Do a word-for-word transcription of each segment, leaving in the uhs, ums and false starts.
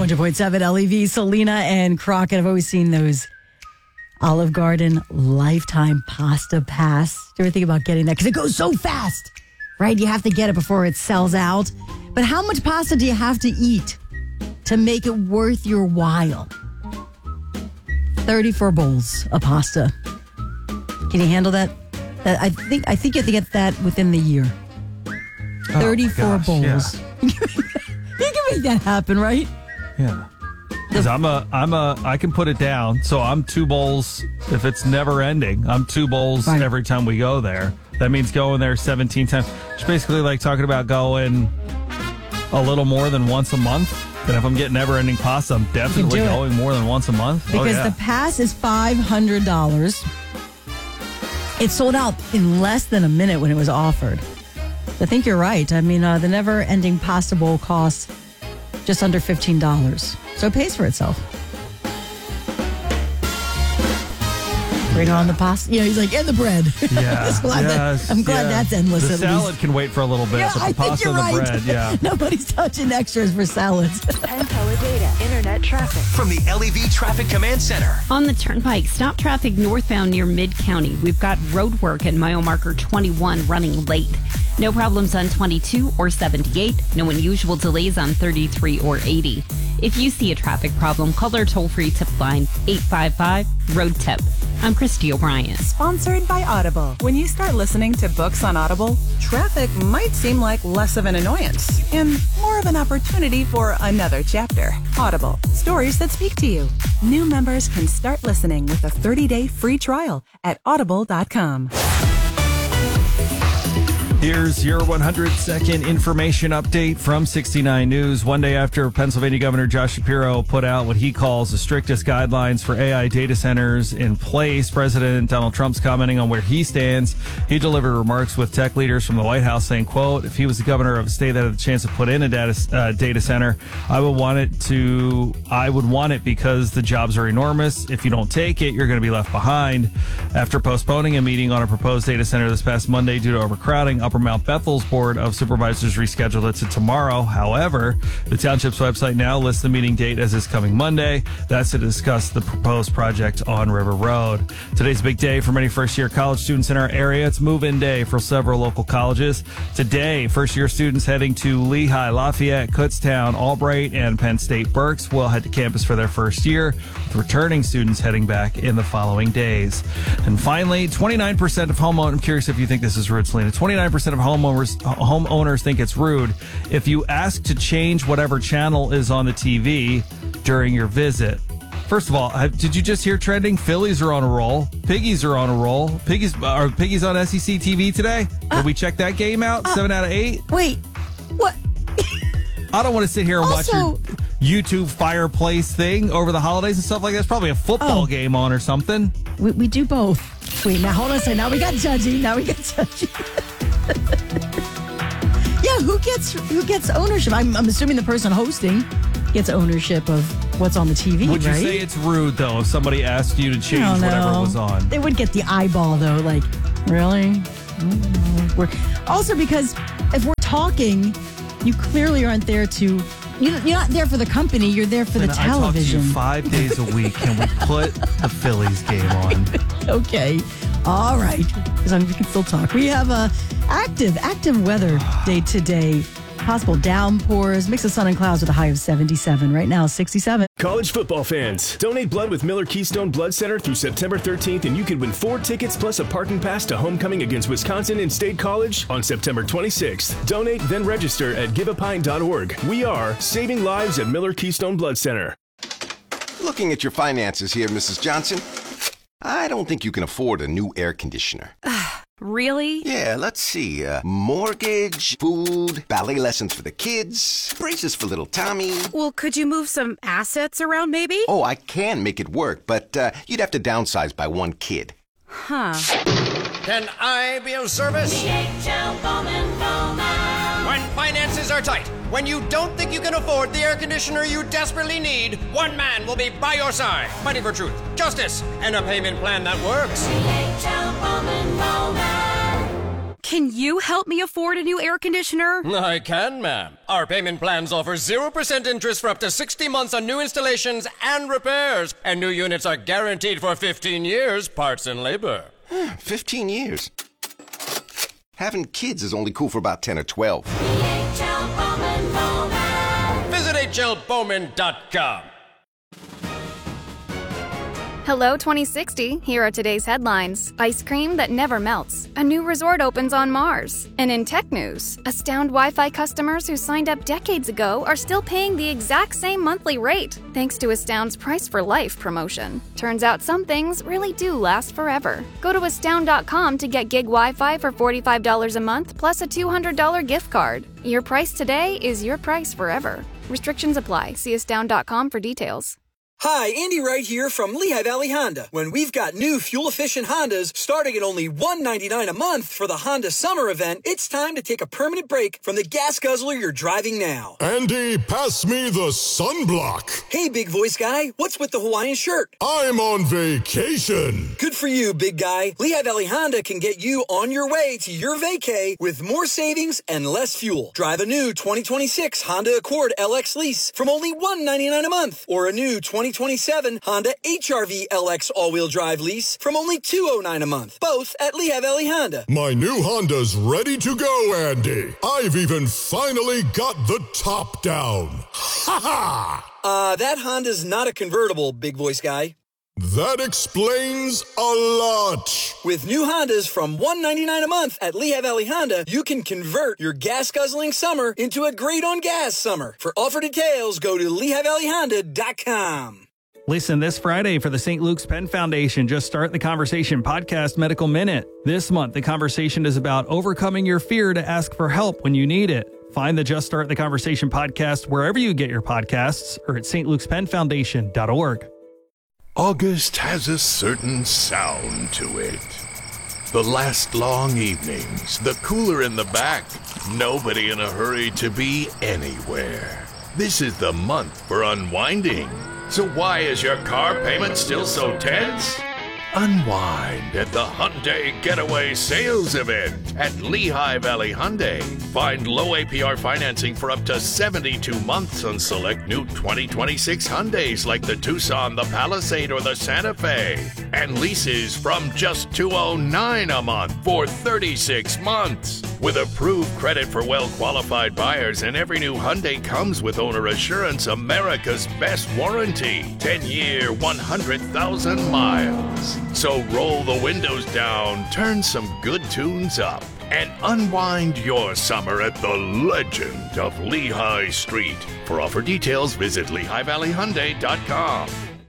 one hundred point seven L E V, Selena and Crockett. I've always seen those Olive Garden lifetime pasta pass. Do you ever think about getting that? Because it goes so fast, right? You have to get it before it sells out. But how much pasta do you have to eat to make it worth your while? thirty-four bowls of pasta. Can you handle that? That- I think I think you have to get that within the year. Oh, thirty-four gosh, bowls. yeah. You can make that happen, right? Yeah. Because I'm a, I'm a, I can put it down. So I'm two bowls. If it's never ending, I'm two bowls Right. every time we go there. That means going there seventeen times. It's basically like talking about going a little more than once a month. And if I'm getting never ending pasta, I'm definitely do it. going more than once a month. Because oh, yeah. the pass is five hundred dollars. It sold out in less than a minute when it was offered. I think you're right. I mean, uh, the never-ending pasta bowl costs just under fifteen dollars. So it pays for itself. Bring on the pasta. You know, he's like, and the bread. Yeah. I'm glad, yes, that, I'm glad yeah. that's endless The at salad least. can wait for a little bit, Yeah, but the I think pasta you're and the right. bread, yeah. Nobody's touching extras for salads. Penn Teller Internet traffic. From the L E V Traffic Command Center. On the Turnpike, stop traffic northbound near Mid-County. We've got road work at mile marker twenty-one running late. No problems on twenty-two or seventy-eight. No unusual delays on thirty-three or eighty. If you see a traffic problem, call our toll-free tip line eight five five, road tip. I'm Christy O'Brien. Sponsored by Audible. When you start listening to books on Audible, traffic might seem like less of an annoyance and more of an opportunity for another chapter. Audible. Stories that speak to you. New members can start listening with a thirty-day free trial at audible dot com. Here's your one hundred second information update from sixty-nine News. One day after Pennsylvania Governor Josh Shapiro put out what he calls the strictest guidelines for A I data centers in place, President Donald Trump's commenting on where he stands. He delivered remarks with tech leaders from the White House saying, quote, if he was the governor of a state that had the chance to put in a data, uh, data center, I would want it to, I would want it because the jobs are enormous. If you don't take it, you're going to be left behind. After postponing a meeting on a proposed data center this past Monday due to overcrowding, Upper Mount Bethel's Board of Supervisors rescheduled it to tomorrow. However, the township's website now lists the meeting date as this coming Monday. That's to discuss the proposed project on River Road. Today's a big day for many first-year college students in our area. It's move-in day for several local colleges. Today, first-year students heading to Lehigh, Lafayette, Kutztown, Albright, and Penn State Berks will head to campus for their first year, with returning students heading back in the following days. And finally, twenty-nine percent of homeowners, I'm curious if you think this is rude, Selena, twenty-nine percent of homeowners homeowners think it's rude if you ask to change whatever channel is on the T V during your visit. First of all, have, did you just hear trending? Phillies are on a roll. Piggies are on a roll. Piggies are Piggies on S E C T V today? Uh, Did we check that game out? Uh, Seven out of eight? Wait, what? I don't want to sit here and Also, watch your YouTube fireplace thing over the holidays and stuff like that. It's probably a football Oh. game on or something. We, we do both. Wait, now hold on a second. Now we got judgy. Now we got judgy. Yeah, who gets who gets ownership? I'm, I'm assuming the person hosting gets ownership of what's on the T V, Would you right? say it's rude, though, if somebody asked you to I change don't whatever know. was on? They would get the eyeball, though. Like, really? Mm, we're, also, because if we're talking, you clearly aren't there to... You, you're not there for the company. You're there for the Lena, I talk to television. you five days a week. Can we put the Phillies game on? Okay. All right. As long as we can still talk. We have a active, active weather day today. Possible downpours, mix of sun and clouds with a high of seventy-seven. Right now, sixty-seven. College football fans, donate blood with Miller Keystone Blood Center through September thirteenth, and you can win four tickets plus a parking pass to homecoming against Wisconsin in State College on September twenty-sixth. Donate, then register at give a pint dot org. We are saving lives at Miller Keystone Blood Center. Looking at your finances here, Missus Johnson, I don't think you can afford a new air conditioner. Really? Yeah, let's see. Uh, mortgage, food, ballet lessons for the kids, braces for little Tommy. Well, could you move some assets around, maybe? Oh, I can make it work, but uh, you'd have to downsize by one kid. Huh. Can I be of service? D H L Bowman Bowman. When finances are tight, when you don't think you can afford the air conditioner you desperately need, one man will be by your side, fighting for truth, justice, and a payment plan that works. D H L Bowman Bowman. Can you help me afford a new air conditioner? I can, ma'am. Our payment plans offer zero percent interest for up to sixty months on new installations and repairs. And new units are guaranteed for fifteen years, parts and labor. fifteen years. Having kids is only cool for about ten or twelve. Visit H L Bowman dot com. Hello twenty sixty, here are today's headlines. Ice cream that never melts. A new resort opens on Mars. And in tech news, Astound Wi-Fi customers who signed up decades ago are still paying the exact same monthly rate, thanks to Astound's Price for Life promotion. Turns out some things really do last forever. Go to astound dot com to get gig Wi-Fi for forty-five dollars a month plus a two hundred dollars gift card. Your price today is your price forever. Restrictions apply. See astound dot com for details. Hi, Andy Wright here from Lehigh Valley Honda. When we've got new fuel-efficient Hondas starting at only one hundred ninety-nine dollars a month for the Honda Summer Event, it's time to take a permanent break from the gas guzzler you're driving now. Andy, pass me the sunblock. Hey, big voice guy, what's with the Hawaiian shirt? I'm on vacation. Good for you, big guy. Lehigh Valley Honda can get you on your way to your vacay with more savings and less fuel. Drive a new twenty twenty-six Honda Accord L X lease from only one hundred ninety-nine dollars a month, or a new twenty twenty-seven Honda H R V L X all-wheel drive lease from only two hundred nine dollars a month, both at Lehigh Valley Honda. My new Honda's ready to go, Andy. I've even finally got the top down. Ha ha! Uh, that Honda's not a convertible, big voice guy. That explains a lot. With new Hondas from one hundred ninety-nine dollars a month at Lehigh Valley Honda, you can convert your gas-guzzling summer into a great-on-gas summer. For offer details, go to lehigh valley honda dot com. Listen this Friday for the Saint Luke's Penn Foundation Just Start the Conversation podcast Medical Minute. This month, the conversation is about overcoming your fear to ask for help when you need it. Find the Just Start the Conversation podcast wherever you get your podcasts or at st lukes penn foundation dot org. August has a certain sound to it. The last long evenings, the cooler in the back, nobody in a hurry to be anywhere. This is the month for unwinding. So why is your car payment still so tense? Unwind at the Hyundai Getaway Sales Event at Lehigh Valley Hyundai. Find low A P R financing for up to seventy-two months on select new twenty twenty-six Hyundais like the Tucson, the Palisade, or the Santa Fe. And leases from just two hundred nine dollars a month for thirty-six months. With approved credit for well-qualified buyers, and every new Hyundai comes with Owner Assurance, America's best warranty. ten-year, one hundred thousand miles. So roll the windows down, turn some good tunes up, and unwind your summer at the legend of Lehigh Street. For offer details, visit lehigh valley hyundai dot com.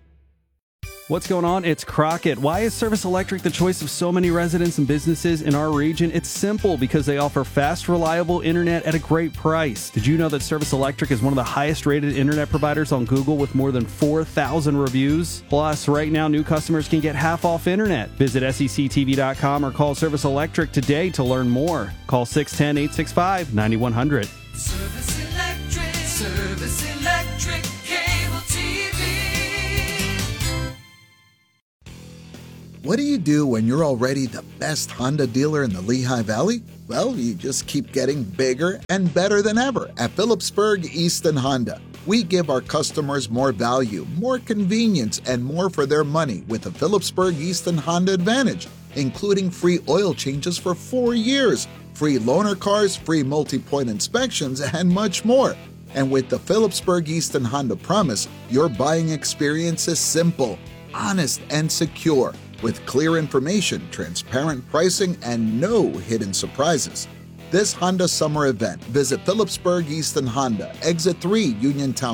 What's going on? It's Crockett. Why is Service Electric the choice of so many residents and businesses in our region? It's simple, because they offer fast, reliable internet at a great price. Did you know that Service Electric is one of the highest rated internet providers on Google with more than four thousand reviews? Plus, right now, new customers can get half off internet. Visit S E C T V dot com or call Service Electric today to learn more. Call six one zero, eight six five, nine one zero zero. Service Electric, Service Electric, cable T V. What do you do when you're already the best Honda dealer in the Lehigh Valley? Well, you just keep getting bigger and better than ever at Phillipsburg Easton Honda. We give our customers more value, more convenience, and more for their money with the Phillipsburg Easton Honda Advantage, including free oil changes for four years, free loaner cars, free multi-point inspections, and much more. And with the Phillipsburg Easton Honda Promise, your buying experience is simple, honest, and secure, with clear information, transparent pricing, and no hidden surprises. This Honda Summer Event, visit Phillipsburg Easton Honda, Exit three, Uniontown